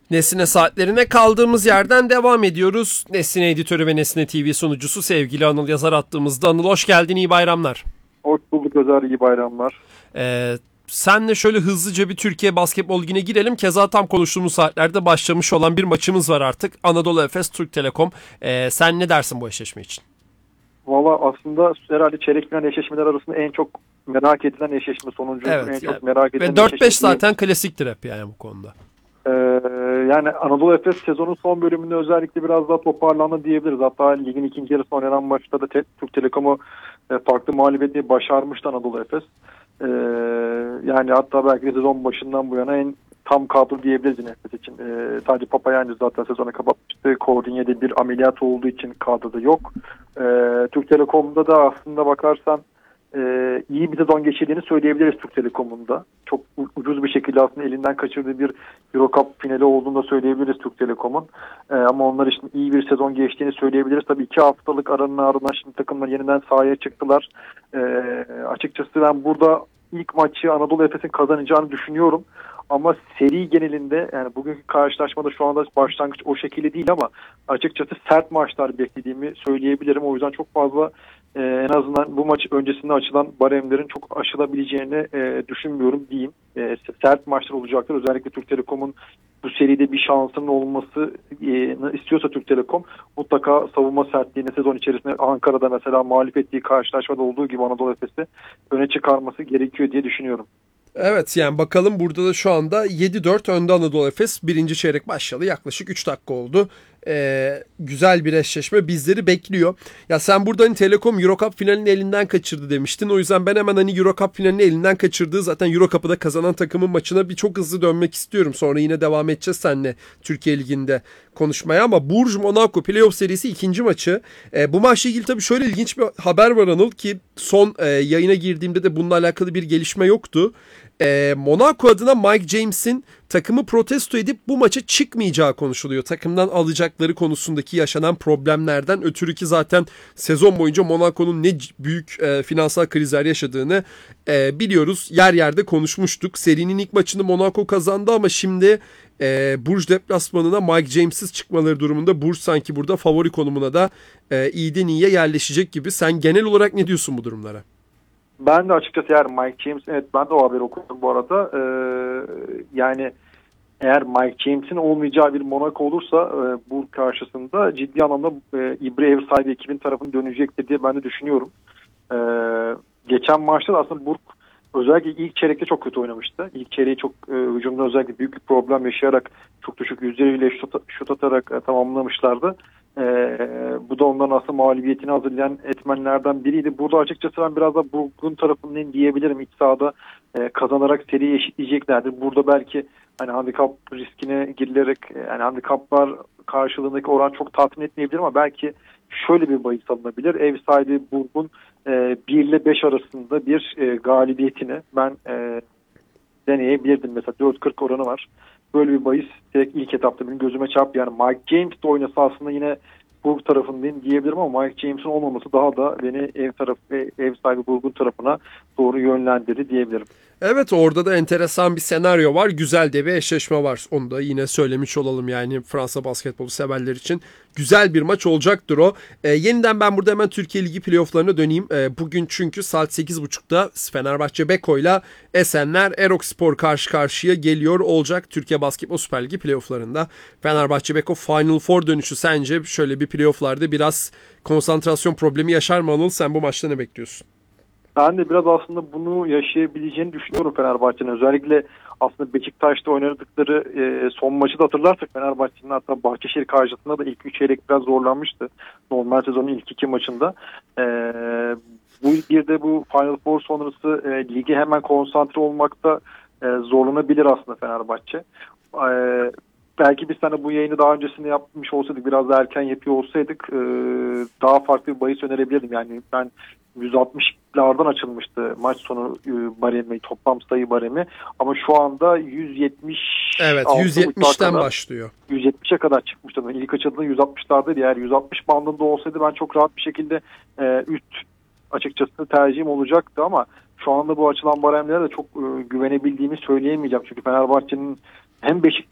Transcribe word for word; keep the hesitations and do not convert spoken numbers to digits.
Nesne saatlerine kaldığımız yerden devam ediyoruz. Nesne editörü ve Nesne T V sunucusu sevgili Anıl Yazar attığımızda. Anıl hoş geldin, iyi bayramlar. Hoş bulduk Özer, iyi bayramlar. Ee, senle şöyle hızlıca bir Türkiye basketbol ligine girelim. Keza tam konuştuğumuz saatlerde başlamış olan bir maçımız var artık. Anadolu Efes, Türk Telekom. Ee, sen ne dersin bu eşleşme için? Valla aslında herhalde çeyrek final eşleşmeler arasında en çok merak edilen eşleşme, sonuncu Evet, en yani, çok merak edilen ve dört beş eşleşme. zaten klasiktir hep yani bu konuda. Ee, yani Anadolu Efes sezonun son bölümünde özellikle biraz daha toparlandı diyebiliriz. Hatta ligin ikinci yarısında oynanan maçta da te- Türk Telekom'u e, farklı mağlup etmeyi başarmıştı Anadolu Efes. Ee, yani hatta belki de sezon başından bu yana en tam kadro diyebiliriz yine Efes için. Ee, sadece Papayancu zaten sezonu kapatmıştı. Koordinye'de bir ameliyat olduğu için kadroda yok. Ee, Türk Telekom'da da aslında bakarsan Ee, iyi bir sezon geçirdiğini söyleyebiliriz Türk Telekom'un da. Çok ucuz bir şekilde aslında elinden kaçırdığı bir Euro Cup finali olduğunu da söyleyebiliriz Türk Telekom'un. Ee, ama onlar için iyi bir sezon geçtiğini söyleyebiliriz. Tabii iki haftalık aranın ardından şimdi takımlar yeniden sahaya çıktılar. Ee, açıkçası ben burada ilk maçı Anadolu Efes'in kazanacağını düşünüyorum. Ama seri genelinde, yani bugünkü karşılaşmada şu anda başlangıç o şekilde değil ama açıkçası sert maçlar beklediğimi söyleyebilirim. O yüzden çok fazla e, en azından bu maç öncesinde açılan baremlerin çok aşılabileceğini e, düşünmüyorum diyeyim. E, sert maçlar olacaktır. Özellikle Türk Telekom'un bu seride bir şansının olması e, istiyorsa Türk Telekom mutlaka savunma sertliğini sezon içerisinde Ankara'da mesela mağlup ettiği karşılaşmada olduğu gibi Anadolu Efes'i öne çıkarması gerekiyor diye düşünüyorum. Evet, yani bakalım, burada da şu anda yedi dört önde Anadolu Efes. Birinci çeyrek başladı. Yaklaşık üç dakika oldu. Ee, güzel bir eşleşme bizleri bekliyor. Ya sen burada hani Telekom Euro Cup finalini elinden kaçırdı demiştin. O yüzden ben hemen hani Euro Cup finalini elinden kaçırdığı zaten Euro Cup'ı da kazanan takımın maçına bir çok hızlı dönmek istiyorum. Sonra yine devam edeceğiz seninle Türkiye Ligi'nde konuşmaya, ama Bourges Monaco playoff serisi ikinci maçı. E, bu maçla ilgili tabii şöyle ilginç bir haber var Anıl, ki son e, yayına girdiğimde de bununla alakalı bir gelişme yoktu. E, Monaco adına Mike James'in takımı protesto edip bu maça çıkmayacağı konuşuluyor. Takımdan alacakları konusundaki yaşanan problemlerden ötürü, ki zaten sezon boyunca Monaco'nun ne büyük e, finansal krizler yaşadığını e, biliyoruz. Yer yerde konuşmuştuk. Serinin ilk maçını Monaco kazandı ama şimdi e, Bourges deplasmanına Mike James'siz çıkmaları durumunda Bourges sanki burada favori konumuna da e, iyiden iyiye yerleşecek gibi. Sen genel olarak ne diyorsun bu durumlara? Ben de açıkçası eğer Mike James, evet ben de o haberi okudum bu arada. Ee, yani eğer Mike James'in olmayacağı bir Monaco olursa e, bu karşısında ciddi anlamda e, İbre ev sahibi ekibin tarafını dönecektir diye ben de düşünüyorum. Ee, geçen maçta da aslında Burk özellikle ilk çeyrekte çok kötü oynamıştı. İlk çeyreği çok e, hücumda özellikle büyük bir problem yaşayarak çok düşük yüzdeleriyle şut, şut atarak e, tamamlamışlardı. Ee, bu da onların aslında mağlubiyetini hazırlayan etmenlerden biriydi. Burada açıkçası ben biraz da Burg'un tarafından diyebilirim. İç sahada e, kazanarak seriyi eşitleyeceklerdir. Burada belki hani handikap riskine girilerek yani handikaplar karşılığındaki oran çok tatmin etmeyebilir ama belki şöyle bir bahis alınabilir. Ev sahibi Burg'un e, bir ile beş arasında bir e, galibiyetini ben e, deneyebilirdim. Mesela dört kırk oranı var. Böyle bir bahis direkt ilk etapta benim gözüme çarptı. Yani Mike James de oynasa aslında yine Burg tarafındayım diyebilirim ama Mike James'in olmaması daha da beni ev tarafı, ev sahibi Burg'un tarafına doğru yönlendirdi diyebilirim. Evet, orada da enteresan bir senaryo var. Güzel de bir eşleşme var. Onu da yine söylemiş olalım, yani Fransa basketbolu severler için güzel bir maç olacaktır o. E, yeniden ben burada hemen Türkiye Ligi playofflarına döneyim. E, bugün çünkü saat sekiz buçukta Fenerbahçe Beko'yla Esenler Erokspor karşı karşıya geliyor olacak Türkiye Basketbol Süper Ligi playofflarında. Fenerbahçe Beko Final Four dönüşü sence şöyle bir playofflarda biraz konsantrasyon problemi yaşar mı Anıl? Sen bu maçta ne bekliyorsun? Ben de biraz aslında bunu yaşayabileceğini düşünüyorum Fenerbahçe'nin. Özellikle aslında Beşiktaş'ta oynadıkları e, son maçı da hatırlarsak Fenerbahçe'nin hatta Bahçeşehir karşısında da ilk üç çeyrek biraz zorlanmıştı. Normal sezonun ilk iki maçında. E, bu bir de bu Final Four sonrası e, ligi hemen konsantre olmakta e, zorlanabilir aslında Fenerbahçe. E, belki biz sana bu yayını daha öncesinde yapmış olsaydık, biraz da erken yapıyor olsaydık e, daha farklı bir bahis önerebilirdim. Yani ben yüz altmışlardan açılmıştı maç sonu baremi, toplam sayı baremi. Ama şu anda yüz yetmiş. Evet, yüz yetmişten başlıyor. yüz yetmişe kadar çıkmıştı. İlk açıldığında yüz altmışlardaydı. Eğer yüz altmış bandında olsaydı ben çok rahat bir şekilde e, üst açıkçası tercihim olacaktı ama şu anda bu açılan baremlere de çok e, güvenebildiğimi söyleyemeyeceğim. Çünkü Fenerbahçe'nin hem Beşiktaş